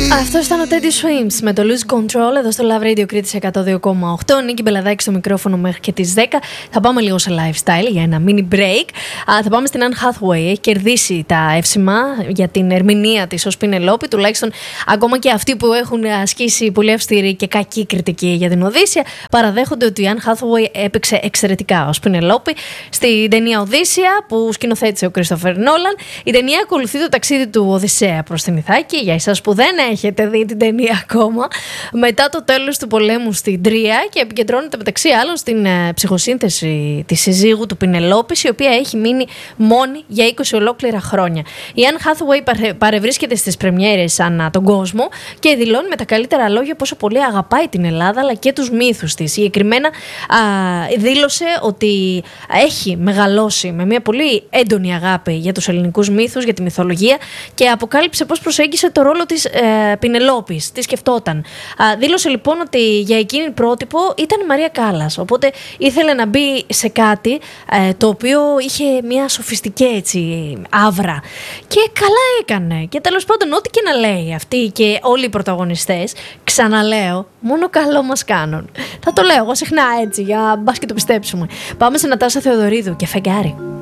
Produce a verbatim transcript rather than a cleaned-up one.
Αυτό ήταν ο Teddy Swims με το Lose Control εδώ στο Love Radio Κρήτης εκατό δύο κόμμα οκτώ. Νίκη Μπελαδάκη στο μικρόφωνο μέχρι και τις δέκα. Θα πάμε λίγο σε lifestyle για ένα mini break. Α, θα πάμε στην Anne Hathaway. Έχει κερδίσει τα εύσημα για την ερμηνεία της ως Πινελόπη. Τουλάχιστον ακόμα και αυτοί που έχουν ασκήσει πολύ αυστηρή και κακή κριτική για την Οδύσσια παραδέχονται ότι η Anne Hathaway έπαιξε εξαιρετικά ως Πινελόπη στην ταινία Οδύσσια που σκηνοθέτησε ο Christopher Nolan. Η ταινία ακολουθεί το ταξίδι του Οδυσσέα προς την Ιθάκη. Για εσάς που δεν έχετε δει την ταινία ακόμα, μετά το τέλος του πολέμου στην Τρία, και επικεντρώνεται μεταξύ άλλων στην ε, ψυχοσύνθεση της συζύγου του Πινελόπης, η οποία έχει μείνει μόνη για είκοσι ολόκληρα χρόνια. Η Anne Hathaway παρε, παρευρίσκεται στις πρεμιέρες ανά τον κόσμο και δηλώνει με τα καλύτερα λόγια πόσο πολύ αγαπάει την Ελλάδα αλλά και τους μύθους της. Συγκεκριμένα α, δήλωσε ότι έχει μεγαλώσει με μια πολύ έντονη αγάπη για τους ελληνικούς μύθους, για τη μυθολογία, και αποκάλυψε πώς προσέγγισε το ρόλο της ε, Πινελόπης, τι σκεφτόταν. Α, δήλωσε λοιπόν ότι για εκείνη πρότυπο ήταν η Μαρία Κάλλας, οπότε ήθελε να μπει σε κάτι ε, το οποίο είχε μια σοφιστική έτσι άβρα, και καλά έκανε. Και τέλος πάντων, ό,τι και να λέει αυτή και όλοι οι πρωταγωνιστές, ξαναλέω, μόνο καλό μας κάνουν. Θα το λέω εγώ συχνά έτσι, για μπας και το πιστέψουμε. Πάμε σε Νατάσα Θεοδωρίδου και Φεγγάρι.